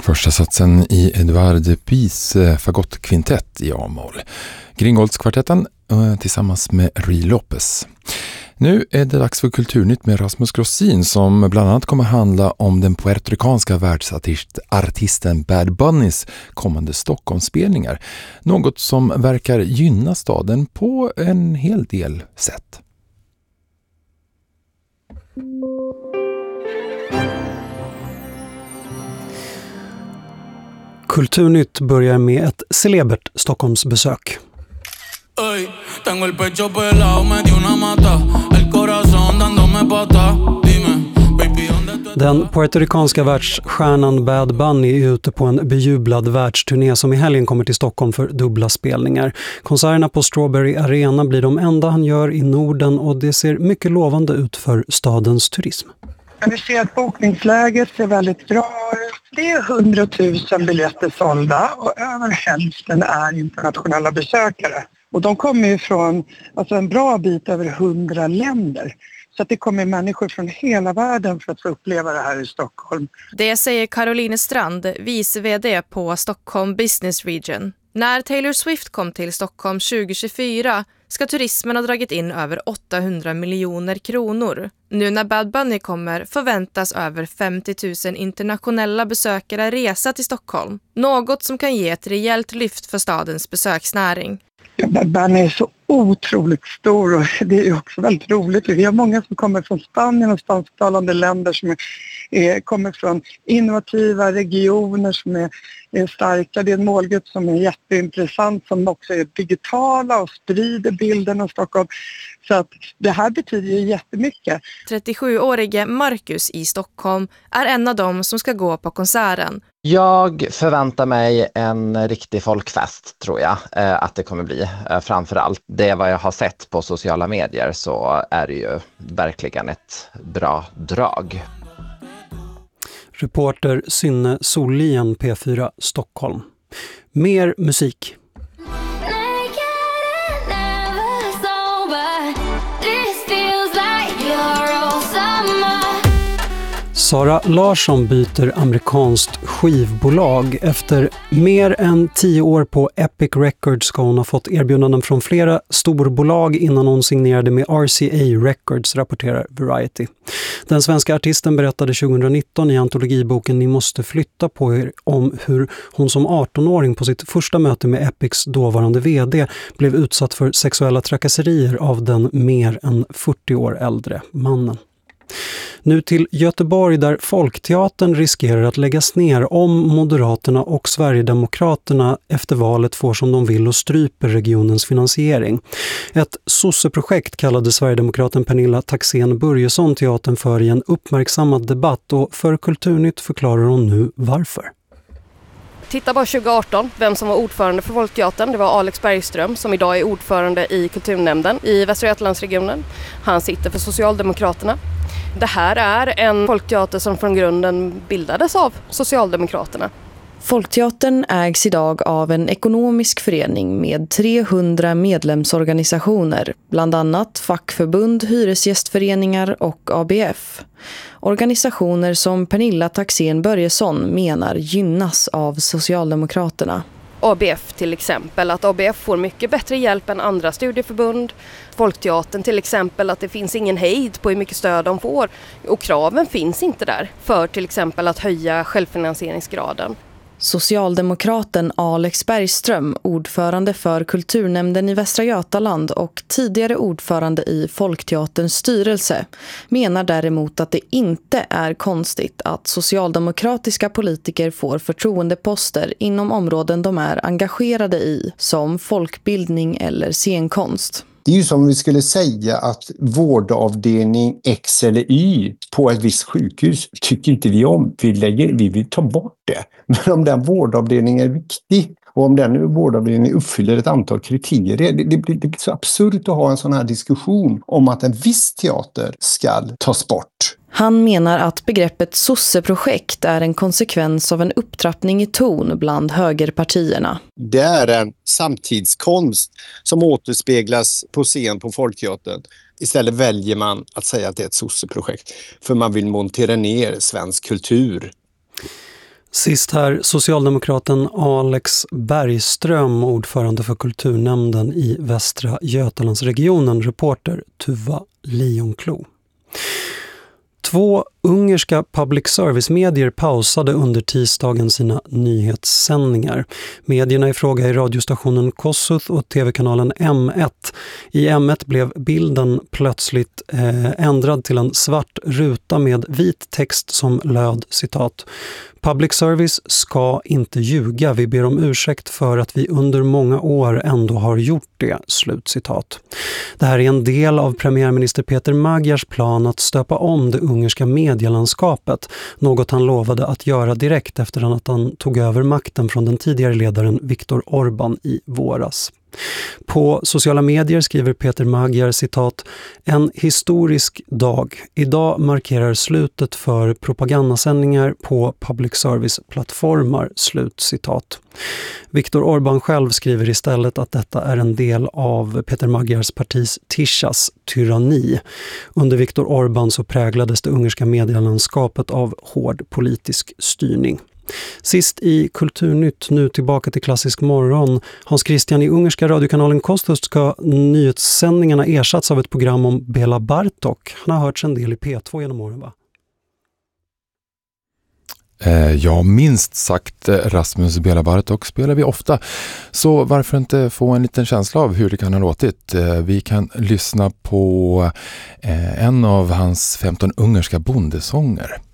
Första satsen i Edvard Dupis fagottkvintett i A-moll. Gringoldskvartetten tillsammans med Ry Lopez. Nu är det dags för Kulturnytt med Rasmus Grossin som bland annat kommer handla om den puertoricanska världsartisten Bad Bunnys kommande Stockholmsspelningar. Något som verkar gynna staden på en hel del sätt. Kulturnytt börjar med ett celebert Stockholmsbesök. Den puertoricanska världsstjärnan Bad Bunny är ute på en bejublad världsturné som i helgen kommer till Stockholm för dubbla spelningar. Konserterna på Strawberry Arena blir de enda han gör i Norden och det ser mycket lovande ut för stadens turism. Vi ser att bokningsläget ser väldigt bra ut. Det är 100 000 biljetter sålda och över hälften är internationella besökare. Och de kommer ju från en bra bit över 100 länder. Så att det kommer människor från hela världen för att få uppleva det här i Stockholm. Det säger Caroline Strand, vice vd på Stockholm Business Region. När Taylor Swift kom till Stockholm 2024 ska turismen ha dragit in över 800 miljoner kronor. Nu när Bad Bunny kommer förväntas över 50 000 internationella besökare resa till Stockholm. Något som kan ge ett rejält lyft för stadens besöksnäring. Ja, Bad Bunny är så otroligt stor och det är ju också väldigt roligt. Vi har många som kommer från Spanien och spansktalande länder som kommer från innovativa regioner som är starka. Det är en målgrupp som är jätteintressant som också är digitala och sprider bilden av Stockholm. Så att det här betyder ju jättemycket. 37-årige Marcus i Stockholm är en av dem som ska gå på konserten. Jag förväntar mig en riktig folkfest tror jag att det kommer bli. Framförallt det vad jag har sett på sociala medier så är det ju verkligen ett bra drag. Reporter Synne Sollien, P4 Stockholm. Mer musik. Sara Larsson byter amerikanskt skivbolag. Efter mer än 10 år på Epic Records ska hon ha fått erbjudanden från flera storbolag innan hon signerade med RCA Records, rapporterar Variety. Den svenska artisten berättade 2019 i antologiboken Ni måste flytta på er om hur hon som 18-åring på sitt första möte med Epics dåvarande vd blev utsatt för sexuella trakasserier av den mer än 40 år äldre mannen. Nu till Göteborg där Folkteatern riskerar att läggas ner om Moderaterna och Sverigedemokraterna efter valet får som de vill och stryper regionens finansiering. Ett sosseprojekt kallade Sverigedemokraten Pernilla Taxén Börjesson teatern för i en uppmärksammad debatt och för Kulturnytt förklarar hon nu varför. Titta bara 2018, vem som var ordförande för Folkteatern. Det var Alex Bergström som idag är ordförande i kulturnämnden i Västra Götalandsregionen. Han sitter för Socialdemokraterna. Det här är en folkteater som från grunden bildades av Socialdemokraterna. Folkteatern ägs idag av en ekonomisk förening med 300 medlemsorganisationer, bland annat fackförbund, hyresgästföreningar och ABF. Organisationer som Pernilla Taxén Börjesson menar gynnas av Socialdemokraterna. ABF till exempel, att ABF får mycket bättre hjälp än andra studieförbund. Folkteatern till exempel, att det finns ingen hejd på hur mycket stöd de får. Och kraven finns inte där för till exempel att höja självfinansieringsgraden. Socialdemokraten Alex Bergström, ordförande för kulturnämnden i Västra Götaland och tidigare ordförande i Folkteaterns styrelse, menar däremot att det inte är konstigt att socialdemokratiska politiker får förtroendeposter inom områden de är engagerade i, som folkbildning eller scenkonst. Det är ju som om vi skulle säga att vårdavdelning X eller Y på ett visst sjukhus tycker inte vi om. Vi vill ta bort det. Men om den vårdavdelningen är viktig och om den vårdavdelningen uppfyller ett antal kriterier. Det blir så absurt att ha en sån här diskussion om att en viss teater ska tas bort. Han menar att begreppet sosseprojekt är en konsekvens av en upptrappning i ton bland högerpartierna. Det är en samtidskonst som återspeglas på scen på Folkteatern. Istället väljer man att säga att det är ett sosseprojekt för man vill montera ner svensk kultur. Sist här socialdemokraten Alex Bergström, ordförande för kulturnämnden i Västra Götalandsregionen, reporter Tuva Lejonklo. 2 ungerska public service-medier pausade under tisdagen sina nyhetssändningar. Medierna i fråga är radiostationen Kossuth och tv-kanalen M1. I M1 blev bilden plötsligt ändrad till en svart ruta med vit text som löd, citat: "Public service ska inte ljuga. Vi ber om ursäkt för att vi under många år ändå har gjort det." Slutcitat. Det här är en del av premiärminister Peter Magyars plan att stöpa om det ungerska medielandskapet, något han lovade att göra direkt efter att han tog över makten från den tidigare ledaren Viktor Orbán i våras. På sociala medier skriver Peter Magyar, citat: "En historisk dag. Idag markerar slutet för propagandasändningar på public service-plattformar." Slutcitat. Viktor Orbán själv skriver istället att detta är en del av Peter Magyars partis Tishas tyranni. Under Viktor Orbán så präglades det ungerska medielandskapet av hård politisk styrning. Sist i Kulturnytt, nu tillbaka till Klassisk morgon. Hans Christian, i ungerska radiokanalen Kossuth ska nyhetssändningarna ersatts av ett program om Bela Bartok. Han har hörts en del i P2 genom åren, va? Ja, minst sagt Rasmus Bela Bartok spelar vi ofta. Så varför inte få en liten känsla av hur det kan ha låtit? Vi kan lyssna på en av hans 15 ungerska bondesånger.